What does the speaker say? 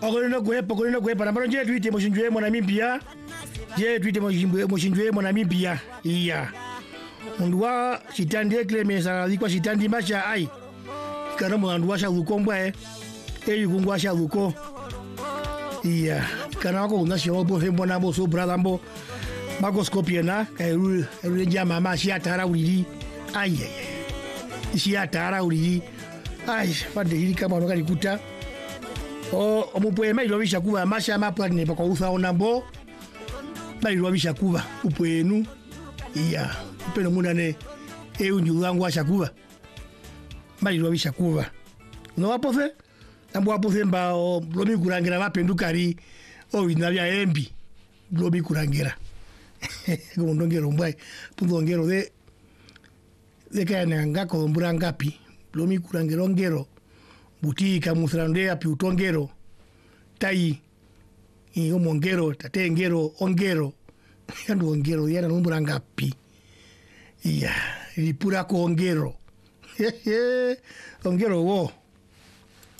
pakolino kwe para je tuite moshinjwe mwana mimpia je tuite moshinjwe mwana mimpia iya undwa chitande Clemesa likwa chitandi macha ai kana mwandu washa lukombwa yikungwa sha luko iya kana wako unasho bo hembo na bo so brother mbo bagoskopiena kairu jama ma shi atara uriri ai shi atara uriri ai fande hili kama nokali kuta omupwe mai lobisha kuba masha mapwa ne pa kufa onambo mai lobisha kuba upwenu iya upeno munane unyu wangu ashakuba mai lobisha kuba no wapofe ambo wapofe mba lomi kurangira mapendukari inabya embi lomi kurangira ngondongero mbai pundongero de kana ngako mburangapi lomi kurangira ongero butika musrande api utongero tai mongero tate ngero ongero yandu ongero yana numbura ngapi iya ilipura ko ongero ongero wo